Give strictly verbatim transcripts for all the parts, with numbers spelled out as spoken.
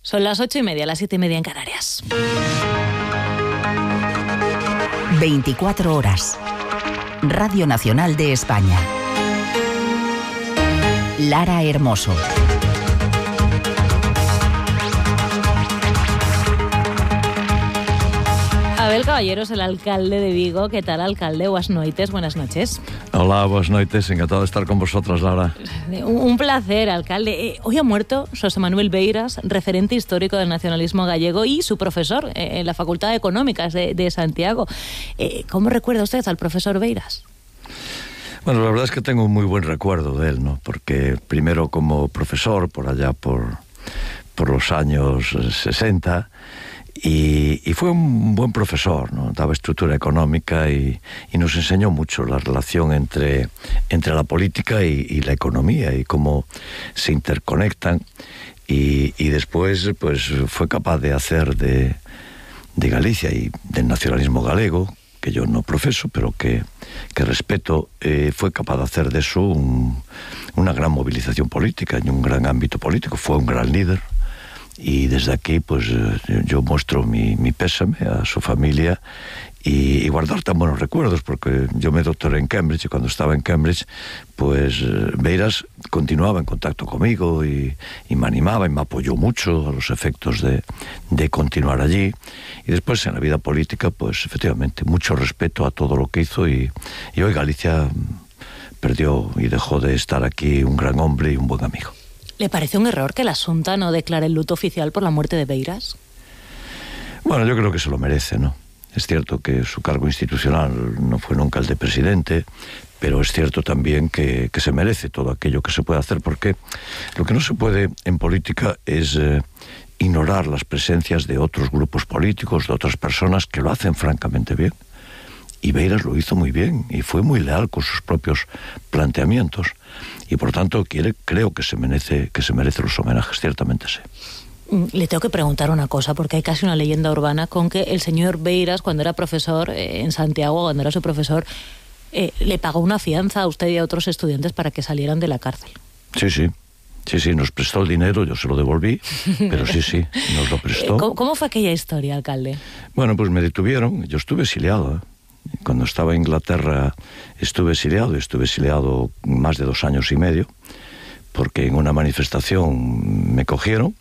Son las ocho y media, las siete y media en Canarias. veinticuatro horas. Radio Nacional de España. Lara Hermoso. Abel Caballeros, el alcalde de Vigo. ¿Qué tal, alcalde? Buenas noites, buenas noches. Hola, buenas noites. Encantado de estar con vosotras, Lara. Un, un placer, alcalde. Eh, hoy ha muerto José Manuel Beiras, referente histórico del nacionalismo gallego y su profesor eh, en la Facultad de Económicas de, de Santiago. Eh, ¿Cómo recuerda usted al profesor Beiras? Bueno, la verdad es que tengo un muy buen recuerdo de él, ¿no? Porque primero como profesor, por allá por, por los años sesenta... Y, y fue un buen profesor, ¿no? Daba estructura económica y, y nos enseñó mucho la relación entre, entre la política y, y la economía y cómo se interconectan. Y, y después pues, fue capaz de hacer de, de Galicia y del nacionalismo galego, que yo no profeso, pero que, que respeto, eh, fue capaz de hacer de eso un, una gran movilización política y un gran ámbito político. Fue un gran líder. Y desde aquí, pues, yo muestro mi, mi pésame a su familia y, y guardar tan buenos recuerdos, porque yo me doctoré en Cambridge y cuando estaba en Cambridge, pues, Beiras continuaba en contacto conmigo y, y me animaba y me apoyó mucho a los efectos de, de continuar allí. Y después, en la vida política, pues, efectivamente, mucho respeto a todo lo que hizo y, y hoy Galicia perdió y dejó de estar aquí un gran hombre y un buen amigo. ¿Le parece un error que la Xunta no declare el luto oficial por la muerte de Beiras? Bueno, yo creo que se lo merece, ¿no? Es cierto que su cargo institucional no fue nunca el de presidente, pero es cierto también que, que se merece todo aquello que se puede hacer, porque lo que no se puede en política es eh, ignorar las presencias de otros grupos políticos, de otras personas que lo hacen francamente bien. Y Beiras lo hizo muy bien y fue muy leal con sus propios planteamientos y por tanto quiere, creo que se merece que se merece los homenajes, ciertamente sí. Le tengo que preguntar una cosa, porque hay casi una leyenda urbana con que el señor Beiras, cuando era profesor eh, en Santiago, cuando era su profesor, eh, le pagó una fianza a usted y a otros estudiantes para que salieran de la cárcel. Sí, sí. Sí, sí, nos prestó el dinero, yo se lo devolví, pero sí, sí, nos lo prestó. ¿Cómo, cómo fue aquella historia, alcalde? Bueno, pues me detuvieron, yo estuve exiliado, ¿eh? Cuando estaba en Inglaterra estuve exiliado, estuve exiliado más de dos años y medio, porque en una manifestación me cogieron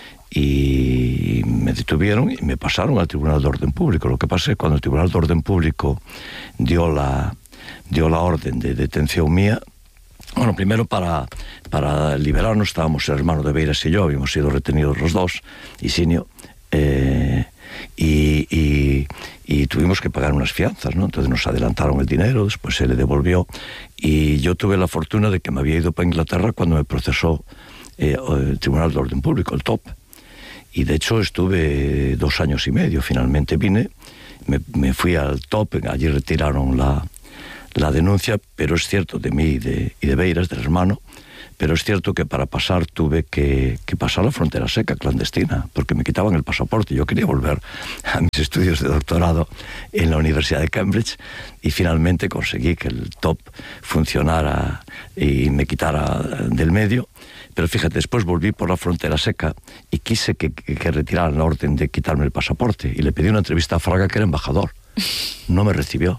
y me detuvieron y me pasaron al Tribunal de Orden Público. Lo que pasa es que cuando el Tribunal de Orden Público dio la, dio la orden de detención mía, bueno, primero para, para liberarnos, estábamos el hermano de Beiras y yo, habíamos sido retenidos los dos, Isinio, eh, y, y, y tuvimos que pagar unas fianzas, ¿no? Entonces nos adelantaron el dinero, después se le devolvió y yo tuve la fortuna de que me había ido para Inglaterra cuando me procesó eh, el Tribunal de Orden Público, el T O P, y de hecho estuve dos años y medio. Finalmente vine, me, me fui al T O P, allí retiraron la, la denuncia, pero es cierto, de mí y de, y de Beiras, del hermano, pero es cierto que para pasar tuve que, que pasar la frontera seca, clandestina, porque me quitaban el pasaporte. Yo quería volver a mis estudios de doctorado en la Universidad de Cambridge y finalmente conseguí que el T O P funcionara y me quitara del medio. Pero fíjate, después volví por la frontera seca y quise que, que, que retiraran la orden de quitarme el pasaporte y le pedí una entrevista a Fraga, que era embajador. No me recibió.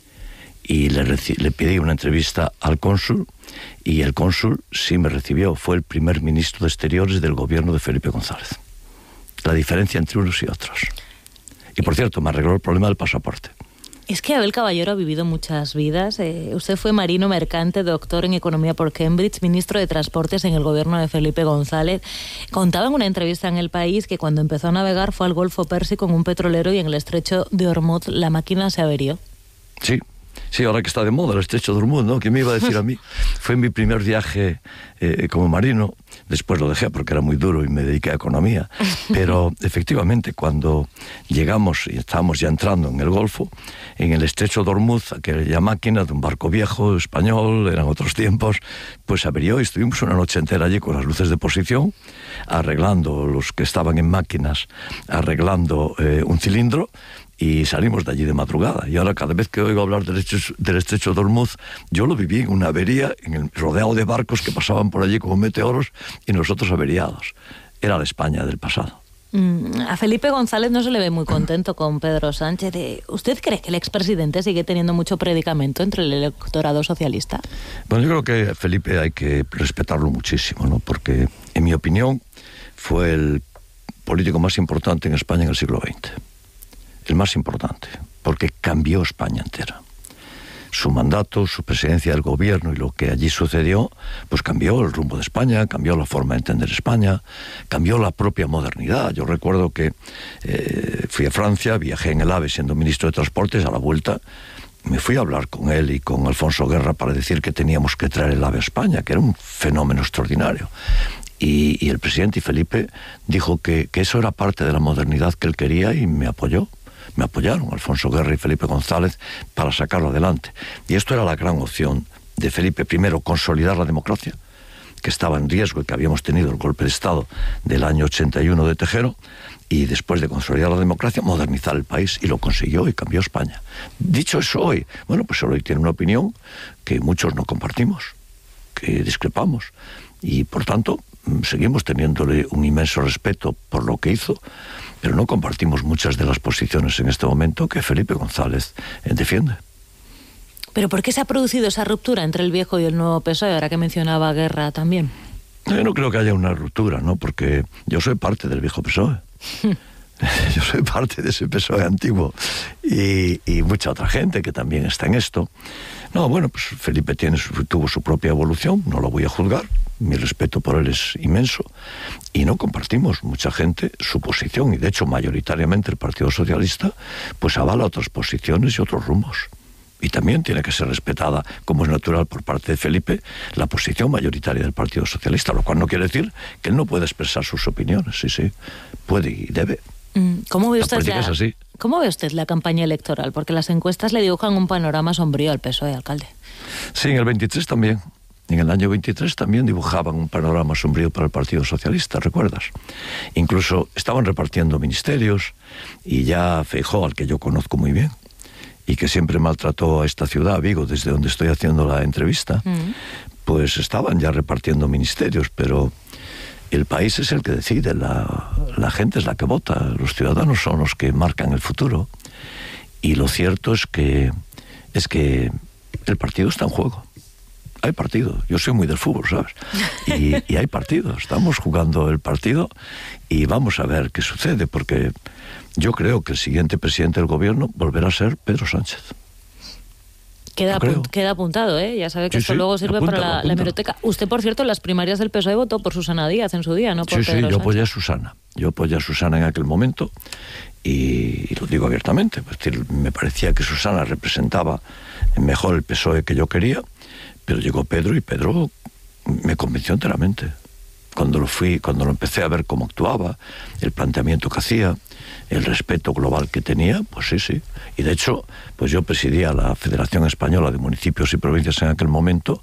Y le, le pedí una entrevista al cónsul y el cónsul sí me recibió. Fue el primer ministro de Exteriores del gobierno de Felipe González. La diferencia entre unos y otros. Y por cierto, me arregló el problema del pasaporte. Es que Abel Caballero ha vivido muchas vidas. Eh, usted fue marino mercante, doctor en economía por Cambridge, ministro de Transportes en el gobierno de Felipe González. Contaba en una entrevista en El País que cuando empezó a navegar fue al Golfo Pérsico en un petrolero y en el estrecho de Hormuz la máquina se averió. Sí. Sí, ahora que está de moda el estrecho de Hormuz, ¿no? ¿Qué me iba a decir a mí? Fue mi primer viaje eh, como marino. Después lo dejé porque era muy duro y me dediqué a economía. Pero efectivamente, cuando llegamos y estábamos ya entrando en el Golfo, en el estrecho de Hormuz, aquella máquina de un barco viejo español, eran otros tiempos, pues averió y estuvimos una noche entera allí con las luces de posición, arreglando los que estaban en máquinas, arreglando eh, un cilindro. Y salimos de allí de madrugada. Y ahora cada vez que oigo hablar del estrecho, del estrecho de Hormuz, yo lo viví en una avería, en el, rodeado de barcos que pasaban por allí como meteoros y nosotros averiados. era la España del pasado. Mm, a Felipe González no se le ve muy contento con Pedro Sánchez. ¿Usted cree que el expresidente sigue teniendo mucho predicamento entre el electorado socialista? Bueno, yo creo que Felipe hay que respetarlo muchísimo, ¿no? Porque, en mi opinión, fue el político más importante en España en el siglo veinte. El más importante, porque cambió España entera. Su mandato, su presidencia del gobierno y lo que allí sucedió, pues cambió el rumbo de España, cambió la forma de entender España, cambió la propia modernidad. Yo recuerdo que eh, fui a Francia, viajé en el AVE siendo ministro de Transportes, a la vuelta me fui a hablar con él y con Alfonso Guerra para decir que teníamos que traer el AVE a España, que era un fenómeno extraordinario. Y, y el presidente y Felipe dijo que, que eso era parte de la modernidad que él quería y me apoyó. Me apoyaron Alfonso Guerra y Felipe González para sacarlo adelante. Y esto era la gran opción de Felipe. Primero, consolidar la democracia, que estaba en riesgo y que habíamos tenido el golpe de Estado del año ochenta y uno de Tejero, y después de consolidar la democracia, modernizar el país, y lo consiguió y cambió España. Dicho eso hoy, bueno, pues hoy tiene una opinión que muchos no compartimos, que discrepamos, y por tanto seguimos teniéndole un inmenso respeto por lo que hizo, pero no compartimos muchas de las posiciones en este momento que Felipe González eh, defiende. ¿Pero por qué se ha producido esa ruptura entre el viejo y el nuevo P S O E, ahora que mencionaba Guerra también? Yo no creo que haya una ruptura, ¿no? Porque yo soy parte del viejo P S O E. Yo soy parte de ese P S O E antiguo y, y mucha otra gente que también está en esto. No, bueno, pues Felipe tiene su, tuvo su propia evolución, no lo voy a juzgar, mi respeto por él es inmenso, y no compartimos mucha gente su posición, y de hecho mayoritariamente el Partido Socialista pues avala otras posiciones y otros rumbos. Y también tiene que ser respetada, como es natural por parte de Felipe, la posición mayoritaria del Partido Socialista, lo cual no quiere decir que él no pueda expresar sus opiniones, sí, sí, puede y debe. ¿Cómo ve, usted la la, es así. ¿Cómo ve usted la campaña electoral? Porque las encuestas le dibujan un panorama sombrío al P S O E, alcalde. Sí, en el veintitrés también. En el año veintitrés también dibujaban un panorama sombrío para el Partido Socialista, ¿recuerdas? Incluso estaban repartiendo ministerios y ya Feijóo, al que yo conozco muy bien, y que siempre maltrató a esta ciudad, a Vigo, desde donde estoy haciendo la entrevista, mm. pues estaban ya repartiendo ministerios, pero el país es el que decide, la, la gente es la que vota, los ciudadanos son los que marcan el futuro, y lo cierto es que, es que el partido está en juego. Hay partido, yo soy muy del fútbol, ¿sabes? Y, y hay partido, estamos jugando el partido y vamos a ver qué sucede, porque yo creo que el siguiente presidente del gobierno volverá a ser Pedro Sánchez. Queda, apunt, queda apuntado, ¿eh? Ya sabe que sí, esto sí, luego sirve apúntalo, para la, la hemeroteca. Usted, por cierto, en las primarias del P S O E votó por Susana Díaz en su día, ¿no? Por sí, Pedro sí, yo Sánchez. apoyé a Susana. Yo apoyé a Susana en aquel momento y, y lo digo abiertamente. Es decir, me parecía que Susana representaba mejor el P S O E que yo quería, pero llegó Pedro y Pedro me convenció enteramente. Cuando lo fui, cuando lo empecé a ver cómo actuaba, el planteamiento que hacía, el respeto global que tenía, pues sí, sí. Y de hecho, pues yo presidía la Federación Española de Municipios y Provincias en aquel momento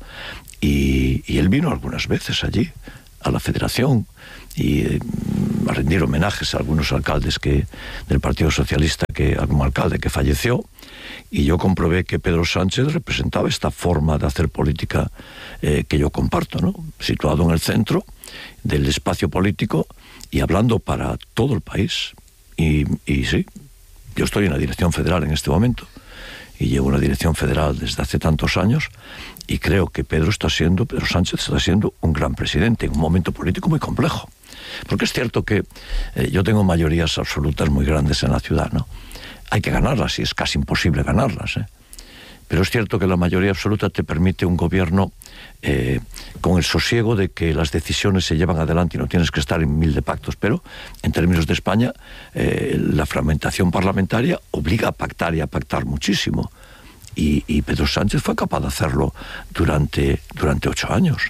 y, y él vino algunas veces allí, a la Federación, y eh, a rendir homenajes a algunos alcaldes que del Partido Socialista, que algún alcalde que falleció, y yo comprobé que Pedro Sánchez representaba esta forma de hacer política eh, que yo comparto, ¿no? Situado en el centro del espacio político y hablando para todo el país. Y, y sí, yo estoy en la dirección federal en este momento y llevo una dirección federal desde hace tantos años y creo que Pedro está siendo, Pedro Sánchez está siendo un gran presidente en un momento político muy complejo. Porque es cierto que eh, yo tengo mayorías absolutas muy grandes en la ciudad, ¿no? Hay que ganarlas y es casi imposible ganarlas, ¿eh? Pero es cierto que la mayoría absoluta te permite un gobierno eh, con el sosiego de que las decisiones se llevan adelante y no tienes que estar en mil de pactos. Pero en términos de España, eh, la fragmentación parlamentaria obliga a pactar y a pactar muchísimo. Y, y Pedro Sánchez fue capaz de hacerlo durante, durante ocho años.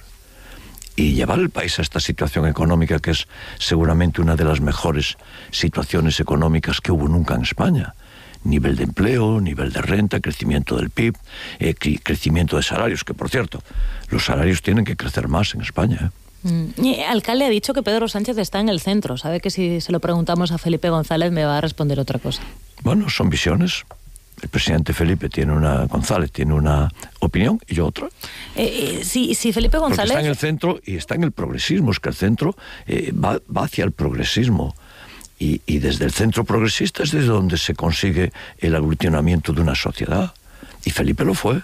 Y llevar el país a esta situación económica que es seguramente una de las mejores situaciones económicas que hubo nunca en España. Nivel de empleo, nivel de renta, crecimiento del P I B, eh, crecimiento de salarios, que por cierto, los salarios tienen que crecer más en España, ¿eh? Mm. Y el alcalde ha dicho que Pedro Sánchez está en el centro. Sabe que si se lo preguntamos a Felipe González me va a responder otra cosa. Bueno, son visiones. El presidente Felipe tiene una, González tiene una opinión y yo otra. Eh, eh, sí, sí, Felipe González... Porque está en el centro y está en el progresismo, es que el centro eh, va, va hacia el progresismo. Y, y desde el centro progresista es desde donde se consigue el aglutinamiento de una sociedad. Y Felipe lo fue.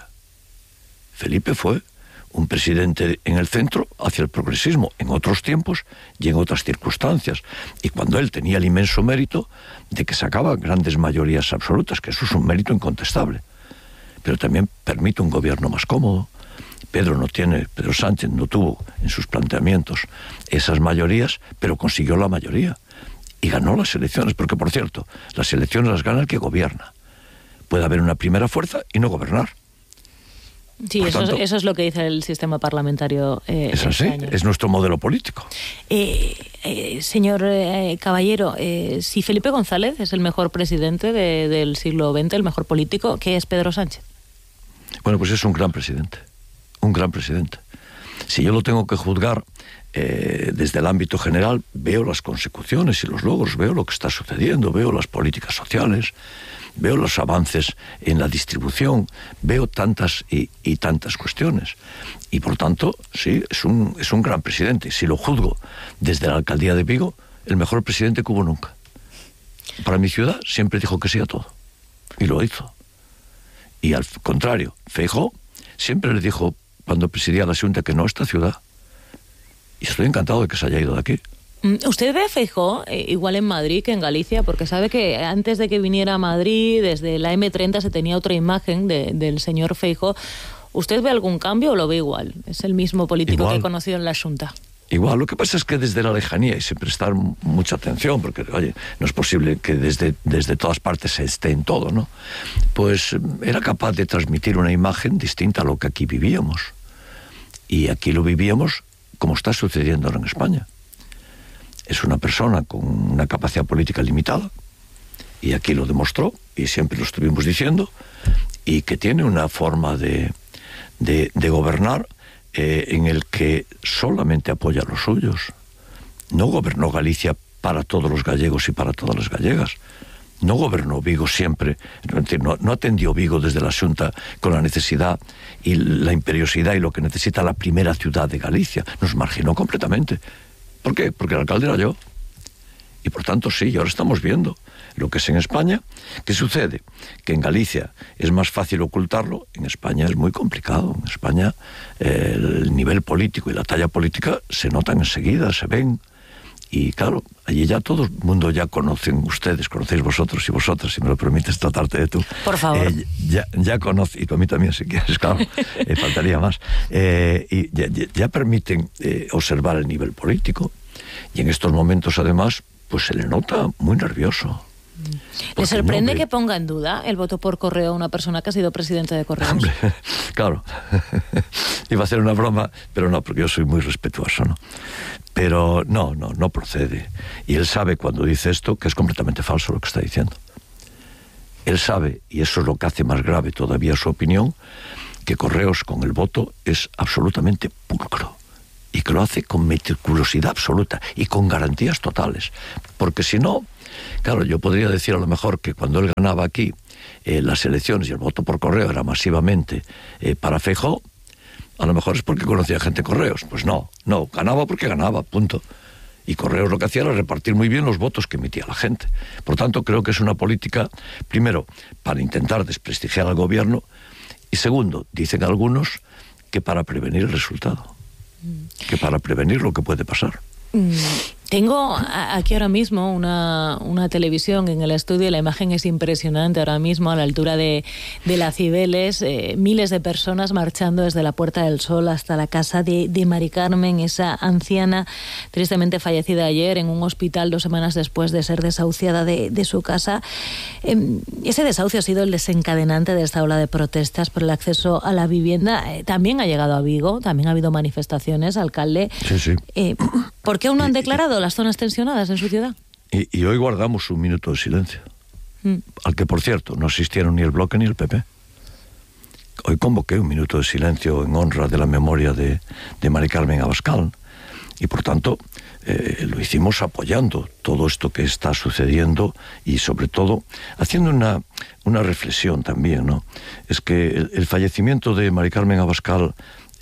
Felipe fue un presidente en el centro hacia el progresismo en otros tiempos y en otras circunstancias. Y cuando él tenía el inmenso mérito de que sacaba grandes mayorías absolutas, que eso es un mérito incontestable. Pero también permite un gobierno más cómodo. Pedro no tiene, Pedro Sánchez no tuvo en sus planteamientos esas mayorías, pero consiguió la mayoría. Y ganó las elecciones, porque por cierto, las elecciones las gana el que gobierna. Puede haber una primera fuerza y no gobernar. Sí, eso, tanto, eso es lo que dice el sistema parlamentario. Eh, es así, español. Es nuestro modelo político. Eh, eh, señor eh, Caballero, eh, si Felipe González es el mejor presidente de, del siglo veinte, el mejor político, ¿qué es Pedro Sánchez? Bueno, pues es un gran presidente, un gran presidente. Si yo lo tengo que juzgar eh, desde el ámbito general, veo las consecuciones y los logros, veo lo que está sucediendo, veo las políticas sociales, veo los avances en la distribución, veo tantas y, y tantas cuestiones. Y por tanto, sí, es un, es un gran presidente. Si lo juzgo desde la alcaldía de Vigo, el mejor presidente que hubo nunca. Para mi ciudad siempre dijo que sí a todo. Y lo hizo. Y al contrario, Feijóo siempre le dijo, cuando presidía la Xunta, que no a esta ciudad. Y estoy encantado de que se haya ido de aquí. ¿Usted ve a Feijóo eh, igual en Madrid que en Galicia? Porque sabe que antes de que viniera a Madrid, desde la eme treinta se tenía otra imagen de, del señor Feijóo. ¿Usted ve algún cambio o lo ve igual? ¿Es el mismo político igual que he conocido en la Xunta? Igual, lo que pasa es que desde la lejanía y sin prestar mucha atención, porque, oye, no es posible que desde, desde todas partes se esté en todo, ¿no? Pues era capaz de transmitir una imagen distinta a lo que aquí vivíamos. Y aquí lo vivíamos como está sucediendo ahora en España. Es una persona con una capacidad política limitada, y aquí lo demostró, y siempre lo estuvimos diciendo, y que tiene una forma de, de, de gobernar eh, en el que solamente apoya a los suyos. No gobernó Galicia para todos los gallegos y para todas las gallegas. No gobernó Vigo siempre, no, no atendió Vigo desde la Xunta con la necesidad y la imperiosidad y lo que necesita la primera ciudad de Galicia. Nos marginó completamente. ¿Por qué? Porque el alcalde era yo. Y por tanto sí, y ahora estamos viendo lo que es en España. ¿Qué sucede? Que en Galicia es más fácil ocultarlo, en España es muy complicado. En España eh, el nivel político y la talla política se notan enseguida, se ven. Y claro, allí ya todo el mundo ya conocen, ustedes, conocéis vosotros y vosotras, si me lo permites tratarte de tú. Por favor. Eh, ya, ya conoce, y tú a mí también si quieres, claro, eh, faltaría más. Eh, y ya, ya, ya permiten eh, observar el nivel político. Y en estos momentos, además, pues se le nota muy nervioso. ¿Le sorprende no, que ponga en duda el voto por correo a una persona que ha sido presidente de Correos? Hombre, claro. Iba a hacer una broma, pero no, porque yo soy muy respetuoso, ¿no? Pero no, no, no procede. Y él sabe cuando dice esto que es completamente falso lo que está diciendo. Él sabe, y eso es lo que hace más grave todavía su opinión, que Correos con el voto es absolutamente pulcro. Y que lo hace con meticulosidad absoluta y con garantías totales. Porque si no, claro, yo podría decir a lo mejor que cuando él ganaba aquí eh, las elecciones y el voto por correo era masivamente eh, para Feijóo, a lo mejor es porque conocía gente de Correos. Pues no, no, ganaba porque ganaba, punto. Y Correos lo que hacía era repartir muy bien los votos que emitía la gente. Por tanto, creo que es una política, primero, para intentar desprestigiar al gobierno, y segundo, dicen algunos, que para prevenir el resultado. Que para prevenir lo que puede pasar. Tengo aquí ahora mismo una, una televisión en el estudio, la imagen es impresionante ahora mismo a la altura de, de la Cibeles, eh, miles de personas marchando desde la Puerta del Sol hasta la casa de, de Mari Carmen, esa anciana tristemente fallecida ayer en un hospital dos semanas después de ser desahuciada de, de su casa. Eh, ese desahucio ha sido el desencadenante de esta ola de protestas por el acceso a la vivienda. Eh, también ha llegado a Vigo, también ha habido manifestaciones, alcalde. Sí, sí. Eh, ¿Por qué aún no han declarado las zonas tensionadas en su ciudad? Y, y hoy guardamos un minuto de silencio, mm. al que, por cierto, no asistieron ni el Bloque ni el P P. Hoy convoqué un minuto de silencio en honra de la memoria de, de Mari Carmen Abascal, y por tanto eh, lo hicimos apoyando todo esto que está sucediendo y sobre todo haciendo una, una reflexión también, ¿no? Es que el, el fallecimiento de Mari Carmen Abascal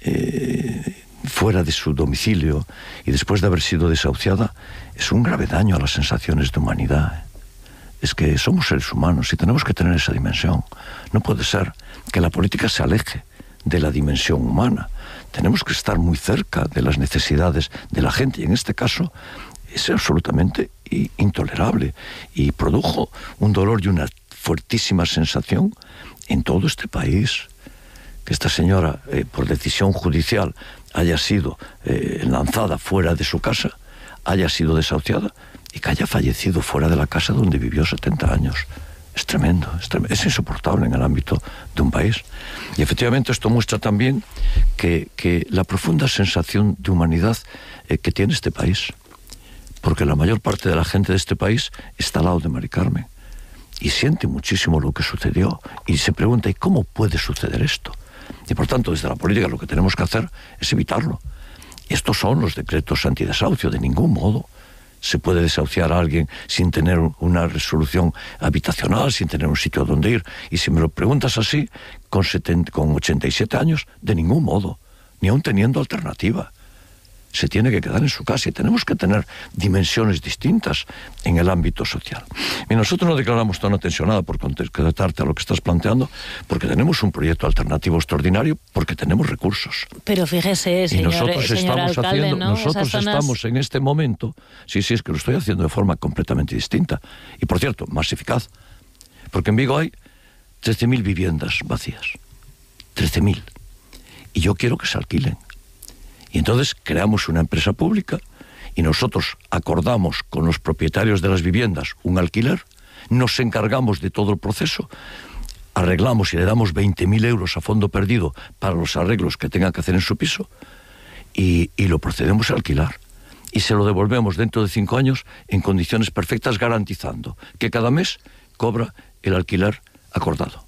eh, fuera de su domicilio y después de haber sido desahuciada es un grave daño a las sensaciones de humanidad. Es que somos seres humanos y tenemos que tener esa dimensión. No puede ser que la política se aleje de la dimensión humana. Tenemos que estar muy cerca de las necesidades de la gente y en este caso es absolutamente intolerable y produjo un dolor y una fuertísima sensación en todo este país. Que esta señora, eh, por decisión judicial, haya sido eh, lanzada fuera de su casa, haya sido desahuciada y que haya fallecido fuera de la casa donde vivió setenta años. Es tremendo, es tremendo, es insoportable en el ámbito de un país. Y efectivamente esto muestra también que, que la profunda sensación de humanidad eh, que tiene este país. Porque la mayor parte de la gente de este país está al lado de Mari Carmen y siente muchísimo lo que sucedió y se pregunta, ¿y cómo puede suceder esto? Y por tanto, desde la política lo que tenemos que hacer es evitarlo. Estos son los decretos antidesahucio, de ningún modo se puede desahuciar a alguien sin tener una resolución habitacional, sin tener un sitio donde ir. Y si me lo preguntas así, con, setenta, con ochenta y siete años, de ningún modo, ni aun teniendo alternativa. Se tiene que quedar en su casa y tenemos que tener dimensiones distintas en el ámbito social. Y nosotros no declaramos toda una tensionada por contestarte a lo que estás planteando, porque tenemos un proyecto alternativo extraordinario, porque tenemos recursos. Pero fíjese, señor, y nosotros señor estamos alcalde, haciendo, ¿no? nosotros zonas... estamos en este momento, sí, sí, es que lo estoy haciendo de forma completamente distinta. Y por cierto, más eficaz. Porque en Vigo hay trece mil viviendas vacías. trece mil. Y yo quiero que se alquilen. Y entonces creamos una empresa pública y nosotros acordamos con los propietarios de las viviendas un alquiler, nos encargamos de todo el proceso, arreglamos y le damos veinte mil euros a fondo perdido para los arreglos que tengan que hacer en su piso y, y lo procedemos a alquilar. Y se lo devolvemos dentro de cinco años en condiciones perfectas, garantizando que cada mes cobra el alquiler acordado.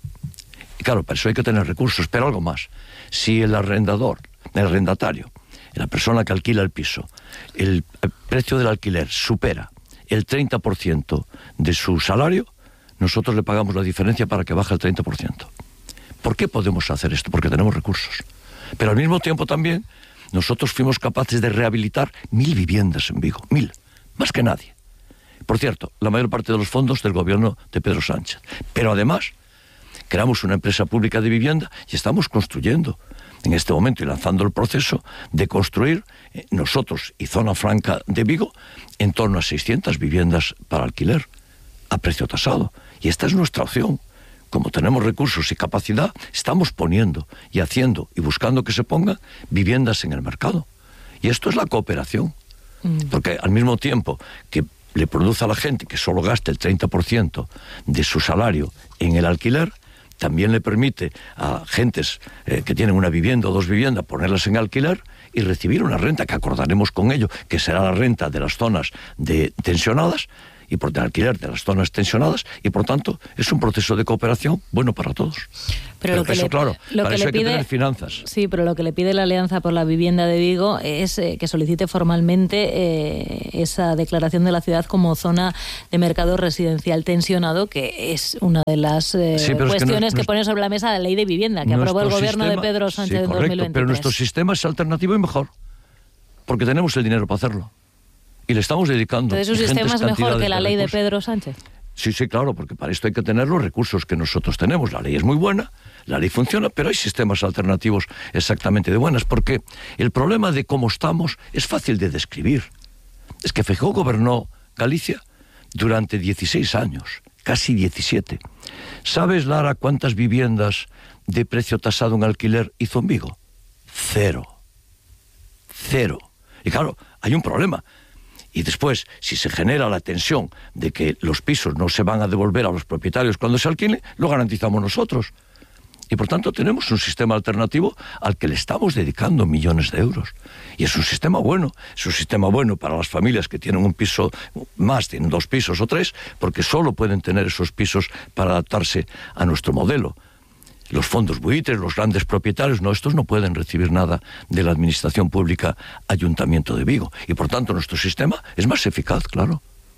Y claro, para eso hay que tener recursos, pero algo más. Si el arrendador, el arrendatario, la persona que alquila el piso, el precio del alquiler supera el treinta por ciento de su salario, nosotros le pagamos la diferencia para que baje el treinta por ciento. ¿Por qué podemos hacer esto? Porque tenemos recursos. Pero al mismo tiempo también, nosotros fuimos capaces de rehabilitar mil viviendas en Vigo, mil, más que nadie. Por cierto, la mayor parte de los fondos del gobierno de Pedro Sánchez. Pero además, creamos una empresa pública de vivienda y estamos construyendo en este momento y lanzando el proceso de construir eh, nosotros y Zona Franca de Vigo en torno a seiscientas viviendas para alquiler a precio tasado. Y esta es nuestra opción. Como tenemos recursos y capacidad, estamos poniendo y haciendo y buscando que se pongan viviendas en el mercado. Y esto es la cooperación. Mm. Porque al mismo tiempo que le produce a la gente que solo gaste el treinta por ciento de su salario en el alquiler, también le permite a gentes eh, que tienen una vivienda o dos viviendas ponerlas en alquiler y recibir una renta que acordaremos con ello, que será la renta de las zonas de tensionadas y por el alquiler de las zonas tensionadas, y por tanto es un proceso de cooperación bueno para todos. Pero, pero lo que eso, le, claro, lo para que eso le hay pide, que tener finanzas. Sí, pero lo que le pide la Alianza por la Vivienda de Vigo es eh, que solicite formalmente eh, esa declaración de la ciudad como zona de mercado residencial tensionado, que es una de las eh, sí, cuestiones que, no, que pone sobre la mesa la ley de vivienda, que aprobó el gobierno sistema, de Pedro Sánchez sí, en correcto, dos mil veintitrés. Pero nuestro sistema es alternativo y mejor, porque tenemos el dinero para hacerlo. Y le estamos dedicando. Entonces, ¿su sistema es mejor que la ley de Pedro Sánchez? Sí, sí, claro, porque para esto hay que tener los recursos que nosotros tenemos. La ley es muy buena, la ley funciona, pero hay sistemas alternativos exactamente de buenas, porque el problema de cómo estamos es fácil de describir. Es que Feijóo gobernó Galicia durante dieciséis años, casi diecisiete. ¿Sabes, Lara, cuántas viviendas de precio tasado en alquiler hizo en Vigo? Cero. Cero. Y claro, hay un problema. Y después, si se genera la tensión de que los pisos no se van a devolver a los propietarios cuando se alquilen, lo garantizamos nosotros. Y por tanto tenemos un sistema alternativo al que le estamos dedicando millones de euros. Y es un sistema bueno, es un sistema bueno para las familias que tienen un piso más, tienen dos pisos o tres, porque solo pueden tener esos pisos para adaptarse a nuestro modelo. Los fondos buitres, los grandes propietarios, no, estos no pueden recibir nada de la administración pública Ayuntamiento de Vigo. Y por tanto nuestro sistema es más eficaz, claro.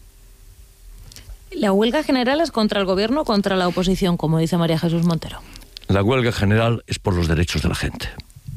¿La huelga general es contra el gobierno o contra la oposición, como dice María Jesús Montero? La huelga general es por los derechos de la gente.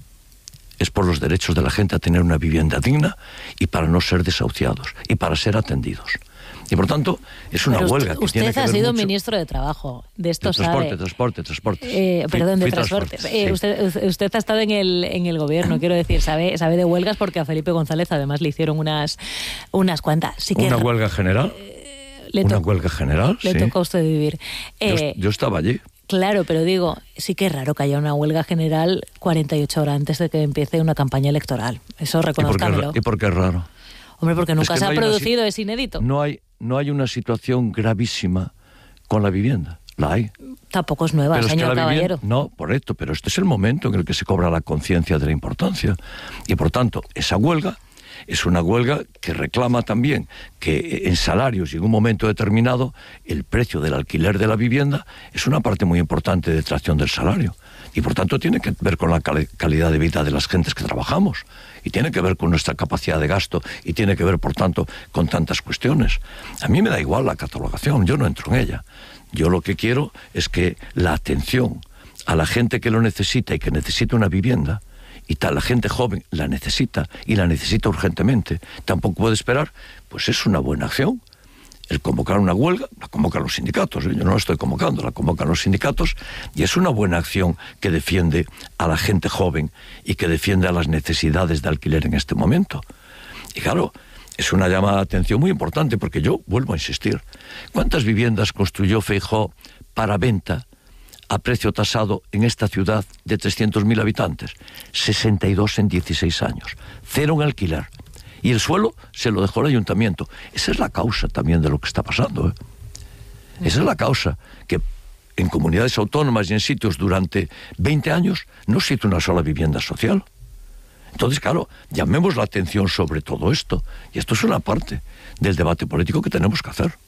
Es por los derechos de la gente a tener una vivienda digna y para no ser desahuciados y para ser atendidos. Y por tanto, es una Pero huelga usted, que usted tiene que ha ver sido mucho... ministro de Trabajo, de esto de transporte, sabe. Transporte, transporte, Eh, perdón, de transportes. Eh, sí. usted, usted ha estado en el, en el gobierno, quiero decir, sabe, sabe de huelgas porque a Felipe González además le hicieron unas, unas cuantas. Sí que, ¿Una huelga general? Eh, le ¿Una to- huelga general? Le sí. toca a usted vivir. Eh, yo, yo estaba allí. Claro, pero digo, sí que es raro que haya una huelga general cuarenta y ocho horas antes de que empiece una campaña electoral. Eso ¿Y por, qué, reconózcamelo. ¿Y por qué es raro? Hombre, porque nunca Es que se no ha hay una producido, si- es inédito. No hay, no hay una situación gravísima con la vivienda. La hay. Tampoco es nueva, Pero es que señor la Caballero. vivienda, no, correcto, pero este es el momento en el que se cobra la conciencia de la importancia. Y por tanto, esa huelga es una huelga que reclama también que en salarios y en un momento determinado el precio del alquiler de la vivienda es una parte muy importante de tracción del salario. Y por tanto tiene que ver con la cali- calidad de vida de las gentes que trabajamos. Y tiene que ver con nuestra capacidad de gasto y tiene que ver, por tanto, con tantas cuestiones. A mí me da igual la catalogación, yo no entro en ella. Yo lo que quiero es que la atención a la gente que lo necesita y que necesita una vivienda, y tal, la gente joven la necesita y la necesita urgentemente, tampoco puede esperar, pues es una buena acción. El convocar una huelga, la convocan los sindicatos, ¿eh? Yo no la estoy convocando, la convocan los sindicatos, y es una buena acción que defiende a la gente joven y que defiende a las necesidades de alquiler en este momento. Y claro, es una llamada de atención muy importante, porque yo vuelvo a insistir, ¿cuántas viviendas construyó Feijóo para venta a precio tasado en esta ciudad de trescientos mil habitantes? sesenta y dos en dieciséis años, cero en alquiler. Y el suelo se lo dejó el ayuntamiento. Esa es la causa también de lo que está pasando, ¿eh? Esa es la causa, que en comunidades autónomas y en sitios durante veinte años no se hizo una sola vivienda social. Entonces, claro, llamemos la atención sobre todo esto. Y esto es una parte del debate político que tenemos que hacer.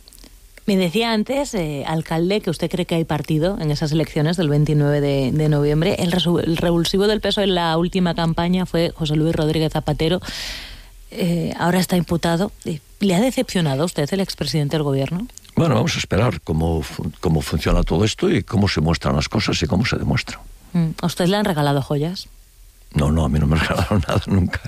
Me decía antes, eh, alcalde, que usted cree que hay partido en esas elecciones del veintinueve de, de noviembre. El, resu- el revulsivo del P S O E en la última campaña fue José Luis Rodríguez Zapatero. Eh, ahora está imputado. ¿Le ha decepcionado a usted el expresidente del gobierno? Bueno, vamos a esperar cómo, cómo funciona todo esto y cómo se muestran las cosas y cómo se demuestran. Mm. ¿A usted le han regalado joyas? No, no, a mí no me regalaron nada nunca.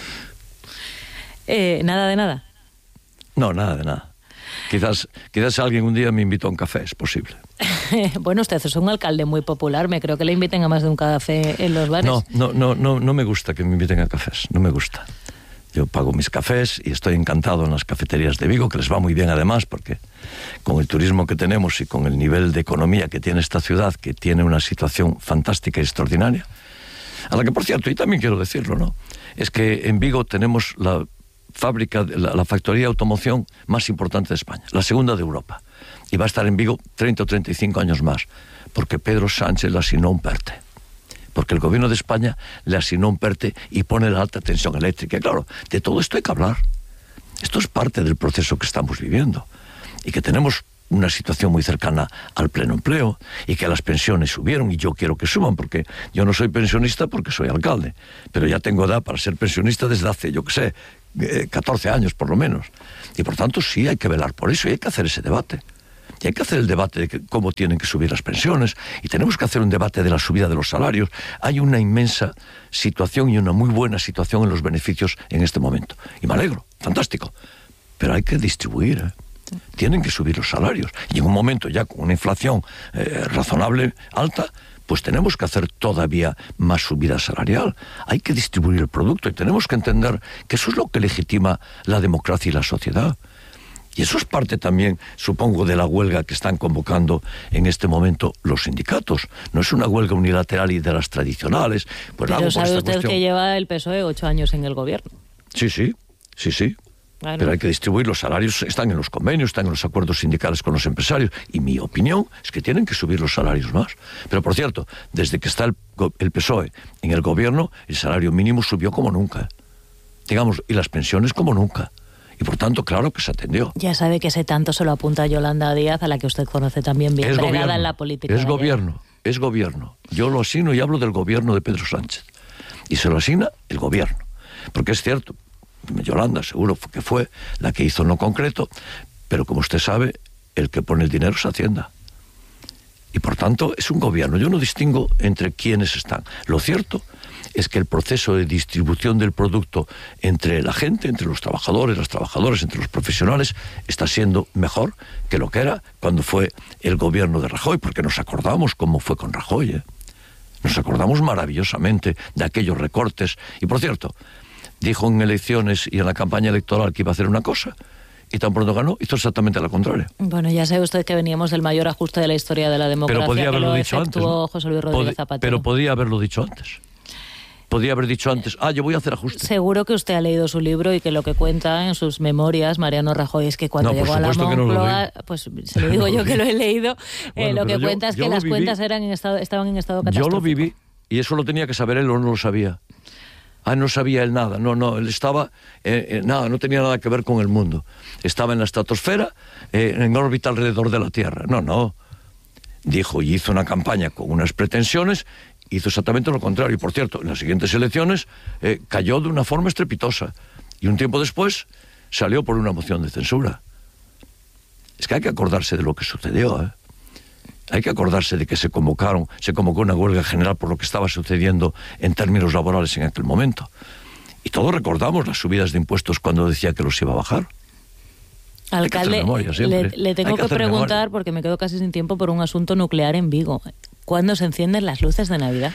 Eh, ¿Nada de nada? No, nada de nada. Quizás, quizás alguien un día me invitó a un café, es posible. Bueno, usted es un alcalde muy popular, me creo que le inviten a más de un café en los bares. No, no, no, no, no me gusta que me inviten a cafés, no me gusta. Yo pago mis cafés y estoy encantado en las cafeterías de Vigo, que les va muy bien además, porque con el turismo que tenemos y con el nivel de economía que tiene esta ciudad, que tiene una situación fantástica y extraordinaria, a la que, por cierto, y también quiero decirlo, ¿no?, es que en Vigo tenemos la fábrica, la, la factoría de automoción más importante de España, la segunda de Europa, y va a estar en Vigo treinta o treinta y cinco años más, porque Pedro Sánchez le asignó un PERTE. Porque el gobierno de España le asignó un PERTE y pone la alta tensión eléctrica. Y claro, de todo esto hay que hablar. Esto es parte del proceso que estamos viviendo. Y que tenemos una situación muy cercana al pleno empleo y que las pensiones subieron y yo quiero que suban porque yo no soy pensionista porque soy alcalde. Pero ya tengo edad para ser pensionista desde hace, yo qué sé, eh, catorce años por lo menos. Y por tanto sí hay que velar por eso y hay que hacer ese debate. Y hay que hacer el debate de que, cómo tienen que subir las pensiones y tenemos que hacer un debate de la subida de los salarios. Hay una inmensa situación y una muy buena situación en los beneficios en este momento. Y me alegro, fantástico. Pero hay que distribuir, ¿eh? Tienen que subir los salarios. Y en un momento ya con una inflación eh, razonable, alta, pues tenemos que hacer todavía más subida salarial. Hay que distribuir el producto y tenemos que entender que eso es lo que legitima la democracia y la sociedad. Y eso es parte también, supongo, de la huelga que están convocando en este momento los sindicatos. No es una huelga unilateral y de las tradicionales. Pues Pero hago por sabe esta usted cuestión. que lleva el P S O E ocho años en el gobierno. Sí, sí, sí, sí. Claro. Pero hay que distribuir los salarios, están en los convenios, están en los acuerdos sindicales con los empresarios. Y mi opinión es que tienen que subir los salarios más. Pero, por cierto, desde que está el, el P S O E en el gobierno, el salario mínimo subió como nunca. Digamos, y las pensiones como nunca. Y por tanto, claro que se atendió. Ya sabe que ese tanto se lo apunta Yolanda Díaz, a la que usted conoce también bien, Es bregada gobierno, en la política. es gallega. gobierno, es gobierno. Yo lo asigno y hablo del gobierno de Pedro Sánchez. Y se lo asigna el gobierno. Porque es cierto, Yolanda seguro que fue la que hizo en lo concreto, pero como usted sabe, el que pone el dinero es Hacienda. Y por tanto es un gobierno. Yo no distingo entre quiénes están. Lo cierto es que el proceso de distribución del producto entre la gente, entre los trabajadores, las trabajadoras, entre los profesionales, está siendo mejor que lo que era cuando fue el gobierno de Rajoy, porque nos acordamos cómo fue con Rajoy, ¿eh? Nos acordamos maravillosamente de aquellos recortes. Y por cierto, dijo en elecciones y en la campaña electoral que iba a hacer una cosa, y tan pronto ganó, hizo exactamente lo contrario. Bueno, ya sabe usted que veníamos del mayor ajuste de la historia de la democracia, pero podía haberlo que lo dicho antes, ¿no? José Luis Rodríguez Pod- Zapatero. Pero podía haberlo dicho antes. Podía haber dicho antes, ah, yo voy a hacer ajustes. Seguro que usted ha leído su libro y que lo que cuenta en sus memorias, Mariano Rajoy, es que cuando No, por llegó a la supuesto que no lo Moncloa, leí. pues se lo digo No yo lo que vi. lo he leído, eh, Bueno, lo que pero yo- cuenta es yo que lo las viví. cuentas eran en estado, estaban en estado Yo catastrófico. lo viví, y eso lo tenía que saber él o no lo sabía. Ah, no sabía él nada, no, no, él estaba, eh, eh, nada, no tenía nada que ver con el mundo. Estaba en la estratosfera, eh, en órbita alrededor de la Tierra. No, no. Dijo y hizo una campaña con unas pretensiones, hizo exactamente lo contrario. Y por cierto, en las siguientes elecciones eh, cayó de una forma estrepitosa. Y un tiempo después salió por una moción de censura. Es que hay que acordarse de lo que sucedió, ¿eh? Hay que acordarse de que se convocaron, se convocó una huelga general por lo que estaba sucediendo en términos laborales en aquel momento. Y todos recordamos las subidas de impuestos cuando decía que los iba a bajar. Alcalde, memoria, le, le tengo Hay que que, hacer preguntar, memoria. porque me quedo casi sin tiempo, por un asunto nuclear en Vigo. ¿Cuándo se encienden las luces de Navidad?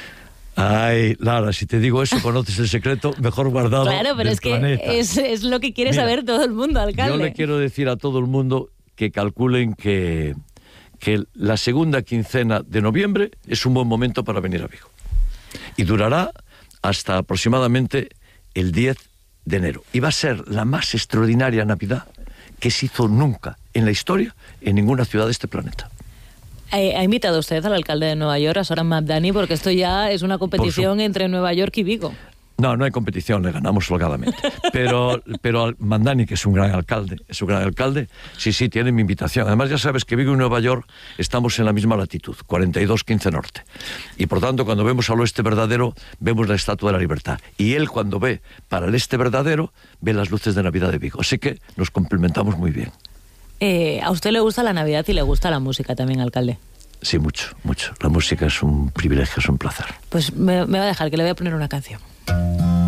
Ay, Lara, si te digo eso, conoces el secreto mejor guardado Claro, pero del es que planeta. es, es lo que quiere Mira, saber todo el mundo, alcalde. Yo le quiero decir a todo el mundo que calculen que, que la segunda quincena de noviembre es un buen momento para venir a Vigo. Y durará hasta aproximadamente el diez de enero. Y va a ser la más extraordinaria Navidad que se hizo nunca en la historia en ninguna ciudad de este planeta. Eh, ¿Ha invitado usted al alcalde de Nueva York, a Sohran Mamdani? Porque esto ya es una competición entre Nueva York y Vigo. No, no hay competición, le ganamos holgadamente. Pero, pero al Mamdani, que es un gran alcalde, es un gran alcalde, sí, sí, tiene mi invitación. Además, ya sabes que Vigo y Nueva York estamos en la misma latitud, cuarenta y dos quince norte. Y por tanto, cuando vemos al oeste verdadero, vemos la Estatua de la Libertad. Y él, cuando ve para el este verdadero, ve las luces de Navidad de Vigo. Así que nos complementamos muy bien. Eh, ¿A usted le gusta la Navidad y le gusta la música también, alcalde? Sí, mucho, mucho. La música es un privilegio, es un placer. Pues me, me va a dejar que le voy a poner una canción.